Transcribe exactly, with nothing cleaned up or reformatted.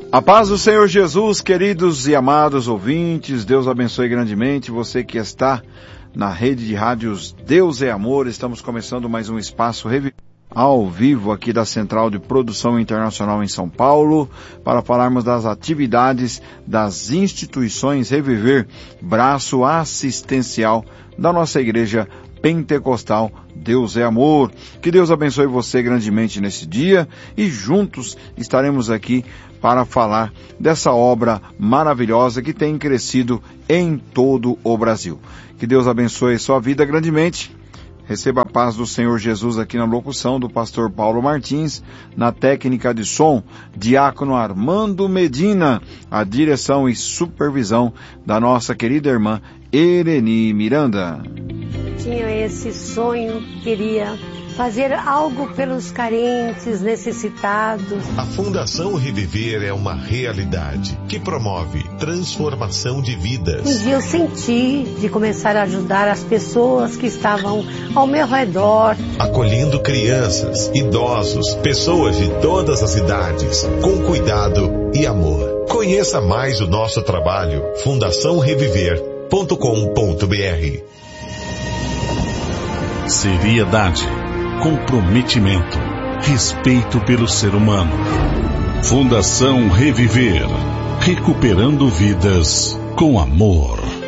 A paz do Senhor Jesus, queridos e amados ouvintes, Deus abençoe grandemente você que está na rede de rádios Deus é Amor. Estamos começando mais um espaço Reviver ao vivo aqui da Central de Produção Internacional em São Paulo, para falarmos das atividades das instituições Reviver, braço assistencial da nossa igreja pentecostal Deus é Amor. Que Deus abençoe você grandemente nesse dia e juntos estaremos aqui para falar dessa obra maravilhosa que tem crescido em todo o Brasil. Que Deus abençoe sua vida grandemente. Receba a paz do Senhor Jesus aqui na locução do pastor Paulo Martins, na técnica de som, diácono Armando Medina, a direção e supervisão da nossa querida irmã Ereni Miranda. Tinha esse sonho, queria fazer algo pelos carentes, necessitados. A Fundação Reviver é uma realidade que promove transformação de vidas. Um dia eu senti de começar a ajudar as pessoas que estavam ao meu redor. Acolhendo crianças, idosos, pessoas de todas as idades, com cuidado e amor. Conheça mais o nosso trabalho, fundação reviver ponto com ponto b r. Seriedade, comprometimento, respeito pelo ser humano. Fundação Reviver, recuperando vidas com amor.